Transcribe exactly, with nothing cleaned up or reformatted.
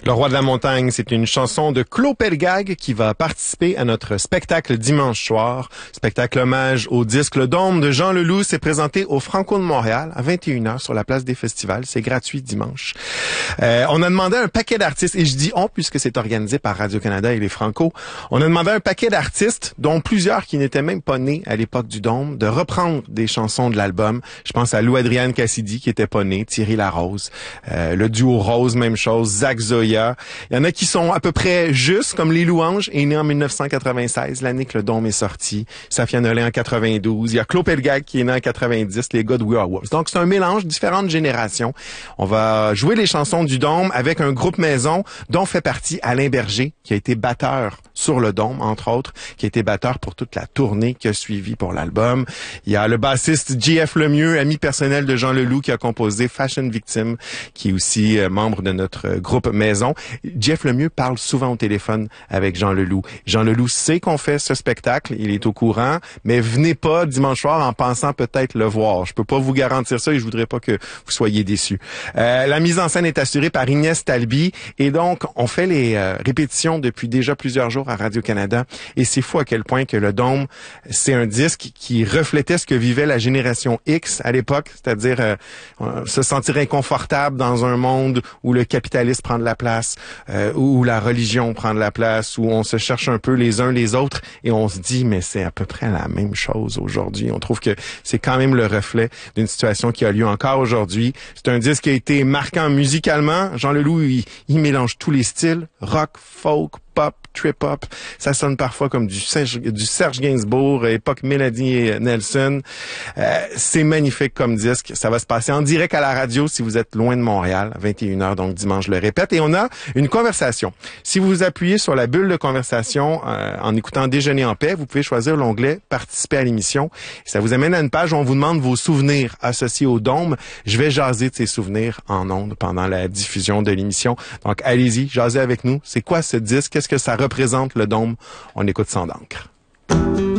Le roi de la montagne, c'est une chanson de Claude Pelgag qui va participer à notre spectacle dimanche soir. Spectacle hommage au disque Le Dôme de Jean Leloup. C'est présenté au Franco de Montréal à vingt et une heures sur la place des festivals. C'est gratuit dimanche. Euh, on a demandé à un paquet d'artistes, et je dis on puisque c'est organisé par Radio-Canada et les Franco. On a demandé à un paquet d'artistes, dont plusieurs qui n'étaient même pas nés à l'époque du Dôme, de reprendre des chansons de l'album. Je pense à Lou Adrienne Cassidy qui était pas né, Thierry Larose, euh, le duo Rose, même chose, Zach Zoya. Il y en a qui sont à peu près justes, comme Les Louanges, est né en dix-neuf cent quatre-vingt-seize, l'année que le Dôme est sorti. Safia Nolin en quatre-vingt-douze. Il y a Claude Pelgag qui est né en quatre-vingt-dix, les gars de We Are Wolves. Donc c'est un mélange, différentes générations. On va jouer les chansons du Dôme avec un groupe maison dont fait partie Alain Berger, qui a été batteur sur le Dôme, entre autres, qui a été batteur pour toute la tournée qui a suivi pour l'album. Il y a le bassiste J F Lemieux, ami personnel de Jean Leloup, qui a composé Fashion Victim, qui est aussi euh, membre de notre euh, groupe maison. Jeff Lemieux parle souvent au téléphone avec Jean Leloup. Jean Leloup sait qu'on fait ce spectacle, il est au courant, mais venez pas dimanche soir en pensant peut-être le voir. Je peux pas vous garantir ça et je voudrais pas que vous soyez déçus. Euh, la mise en scène est assurée par Inès Talby et donc on fait les euh, répétitions depuis déjà plusieurs jours à Radio-Canada et c'est fou à quel point que le Dôme, c'est un disque qui reflétait ce que vivait la génération X à l'époque, c'est-à-dire euh, se sentir inconfortable dans un monde où le capitalisme prend de la place, Euh, où la religion prend de la place, où on se cherche un peu les uns les autres et on se dit mais c'est à peu près la même chose aujourd'hui. On trouve que c'est quand même le reflet d'une situation qui a lieu encore aujourd'hui. C'est un disque qui a été marquant musicalement. Jean Leloup, il, il mélange tous les styles, rock, folk, pop, trip-hop. Ça sonne parfois comme du Serge, du Serge Gainsbourg, époque Mélanie et Nelson. Euh, c'est magnifique comme disque. Ça va se passer en direct à la radio si vous êtes loin de Montréal, à vingt et une heures, donc dimanche, je le répète. Et on a une conversation. Si vous appuyez sur la bulle de conversation euh, en écoutant Déjeuner en paix, vous pouvez choisir l'onglet « Participer à l'émission ». Ça vous amène à une page où on vous demande vos souvenirs associés au Dôme. Je vais jaser de ces souvenirs en ondes pendant la diffusion de l'émission. Donc, allez-y, jasez avec nous. C'est quoi ce disque? Qu'est-ce que ça représente, le Dôme? On écoute Sans d'encre.